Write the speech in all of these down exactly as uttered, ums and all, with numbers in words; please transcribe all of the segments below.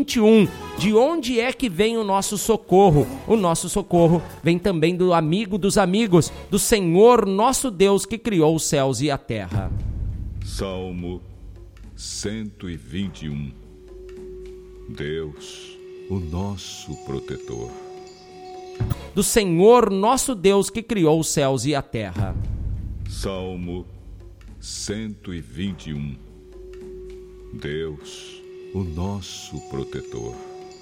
vinte e um. De onde é que vem o nosso socorro? O nosso socorro vem também do amigo dos amigos, do Senhor nosso Deus que criou os céus e a terra. Salmo cento e vinte e um. Deus, o nosso protetor. Do Senhor nosso Deus que criou os céus e a terra. Salmo cento e vinte e um. Deus, o nosso protetor.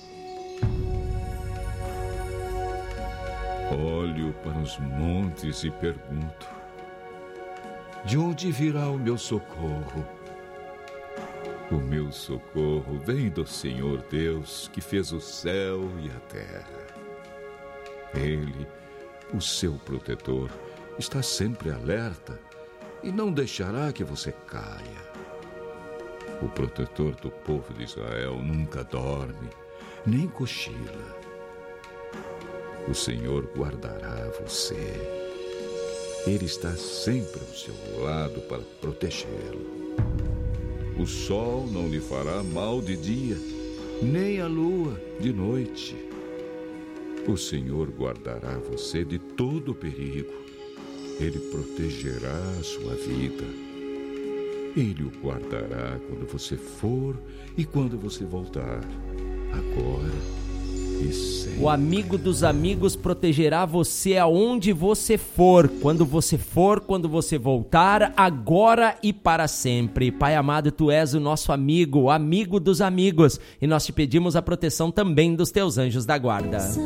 Olho para os montes e pergunto: de onde virá o meu socorro? O meu socorro vem do Senhor Deus, que fez o céu e a terra. Ele, o seu protetor, está sempre alerta e não deixará que você caia. O protetor do povo de Israel nunca dorme, nem cochila. O Senhor guardará você. Ele está sempre ao seu lado para protegê-lo. O sol não lhe fará mal de dia, nem a lua de noite. O Senhor guardará você de todo perigo. Ele protegerá a sua vida. Ele o guardará quando você for e quando você voltar, agora e sempre. O amigo dos amigos protegerá você aonde você for, quando você for, quando você voltar, agora e para sempre. Pai amado, Tu és o nosso amigo, o amigo dos amigos, e nós te pedimos a proteção também dos Teus anjos da guarda.